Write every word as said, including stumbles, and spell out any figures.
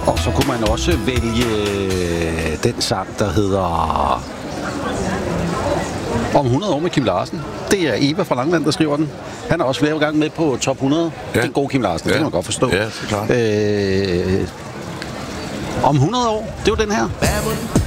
Og så kunne man også vælge den sang, der hedder Om hundrede år med Kim Larsen. Det er Eva fra Langland, der skriver den. Han er også flere gange med på top hundrede. Ja. Det er en god Kim Larsen, ja. Det kan man godt forstå. Ja, det er klart. Øh, om hundrede år, det er jo den her.